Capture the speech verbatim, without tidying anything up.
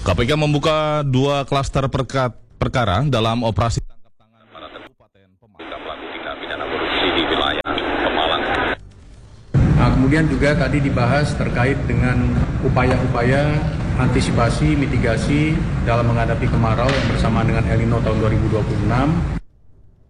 K P K membuka dua klaster perka- perkara dalam operasi tangkap tangan para Kabupaten Pemalang. Pelaku tindak pidana korupsi di wilayah Pemalang. Nah, kemudian juga tadi dibahas terkait dengan upaya-upaya antisipasi, mitigasi dalam menghadapi kemarau yang bersamaan dengan El Nino tahun dua ribu dua puluh enam.